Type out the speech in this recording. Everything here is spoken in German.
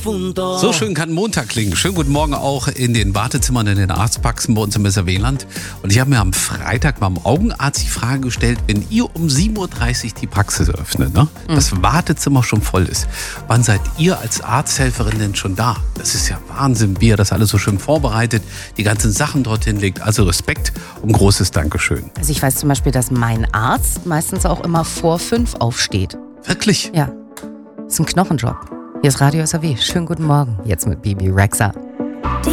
profundo. So schön kann Montag klingen. Schönen guten Morgen auch in den Wartezimmern in den Arztpraxen bei uns im SRW-Land. Und ich habe mir am Freitag beim Augenarzt die Frage gestellt, wenn ihr um 7.30 Uhr die Praxis öffnet, ne, das Wartezimmer schon voll ist, wann seid ihr als Arzthelferin denn schon da? Das ist ja Wahnsinn, wie ihr das alles so schön vorbereitet, die ganzen Sachen dorthin legt. Also Respekt und großes Dankeschön. Also ich weiß zum Beispiel, dass mein Arzt meistens auch immer vor 5 aufsteht. Wirklich? Ja, ist ein Knochenjob. Hier ist Radio SRW. Schönen guten Morgen. Jetzt mit Bibi Rexha.